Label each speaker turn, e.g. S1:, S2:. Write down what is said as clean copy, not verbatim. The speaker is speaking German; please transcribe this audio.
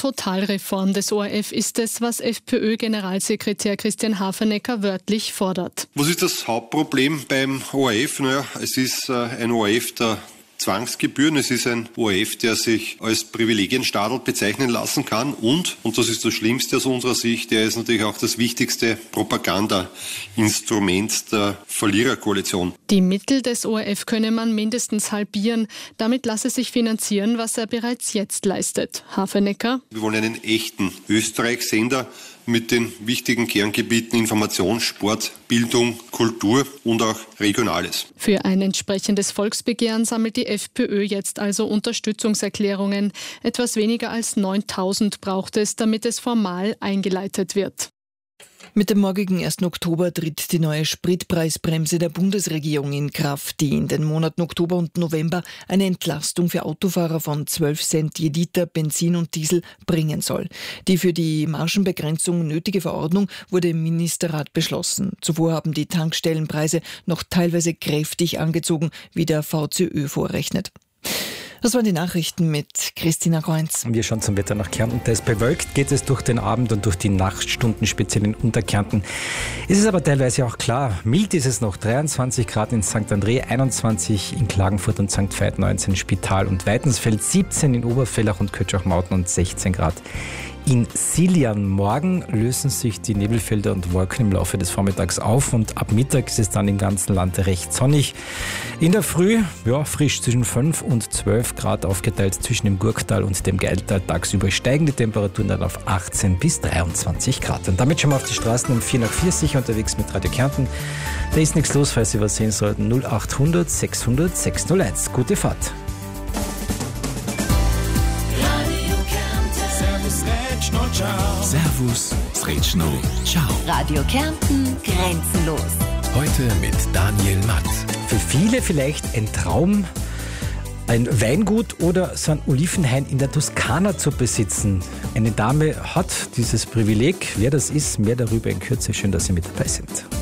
S1: Totalreform des ORF ist es, was FPÖ-Generalsekretär Christian Hafenecker wörtlich fordert.
S2: Was ist das Hauptproblem beim ORF? Naja, es ist ein ORF der Zwangsgebühren. Es ist ein ORF, der sich als Privilegienstadel bezeichnen lassen kann und das ist das Schlimmste aus unserer Sicht, der ist natürlich auch das wichtigste Propagandainstrument der Verliererkoalition.
S1: Die Mittel des ORF könne man mindestens halbieren. Damit lasse sich finanzieren, was er bereits jetzt leistet. Hafenecker:
S2: Wir wollen einen echten Österreich-Sender mit den wichtigen Kerngebieten Information, Sport, Bildung, Kultur und auch Regionales.
S1: Für ein entsprechendes Volksbegehren sammelt die FPÖ jetzt also Unterstützungserklärungen. Etwas weniger als 9.000 braucht es, damit es formal eingeleitet wird.
S3: Mit dem morgigen 1. Oktober tritt die neue Spritpreisbremse der Bundesregierung in Kraft, die in den Monaten Oktober und November eine Entlastung für Autofahrer von 12 Cent je Liter Benzin und Diesel bringen soll. Die für die Margenbegrenzung nötige Verordnung wurde im Ministerrat beschlossen. Zuvor haben die Tankstellenpreise noch teilweise kräftig angezogen, wie der VZÖ vorrechnet. Das waren die Nachrichten mit Christina Kreunz.
S4: Wir schauen zum Wetter nach Kärnten. Da ist bewölkt, geht es durch den Abend und durch die Nachtstunden, speziell in Unterkärnten. Es ist aber teilweise auch klar, mild ist es noch. 23 Grad in St. André, 21 in Klagenfurt und St. Veit, 19 Spital und Weitensfeld, 17 in Obervellach und Kötschach-Mauten und 16 Grad in Siljan. Morgen lösen sich die Nebelfelder und Wolken im Laufe des Vormittags auf und ab Mittag ist es dann im ganzen Land recht sonnig. In der Früh, frisch zwischen 5 und 12 Grad aufgeteilt zwischen dem Gurktal und dem Geiltal. Tagsüber steigen die Temperaturen dann auf 18 bis 23 Grad. Und damit schon mal auf die Straßen um 4 nach 4 sicher unterwegs mit Radio Kärnten. Da ist nichts los, falls Sie was sehen sollten. 0800 600 601. Gute Fahrt.
S5: Servus, Sretschno, ciao.
S6: Radio Kärnten, grenzenlos.
S5: Heute mit Daniel Matt.
S4: Für viele vielleicht ein Traum, ein Weingut oder so ein Olivenhain in der Toskana zu besitzen. Eine Dame hat dieses Privileg. Wer das ist, mehr darüber in Kürze. Schön, dass Sie mit dabei sind.